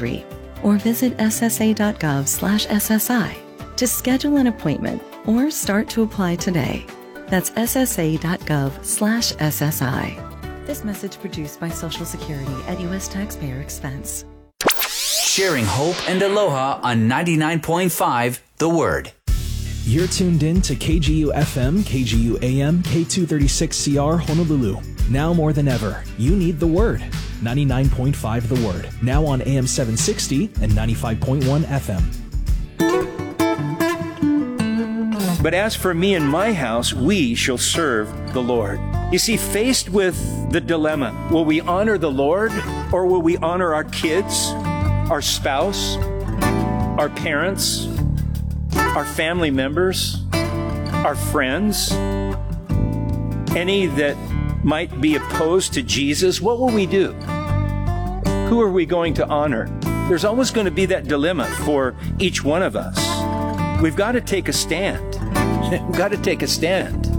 2023 or visit ssa.gov/SSI to schedule an appointment or start to apply today. That's ssa.gov/SSI. This message produced by Social Security at U.S. taxpayer expense. Sharing hope and aloha on 99.5 The Word. You're tuned in to KGU FM, KGU AM, K236CR Honolulu. Now more than ever, you need The Word. 99.5 The Word. Now on AM 760 and 95.1 FM. But as for me and my house, we shall serve the Lord. You see, faced with the dilemma, will we honor the Lord or will we honor our kids, our spouse, our parents, our family members, our friends, any that might be opposed to Jesus? What will we do? Who are we going to honor? There's always going to be that dilemma for each one of us. We've got to take a stand. We've got to take a stand.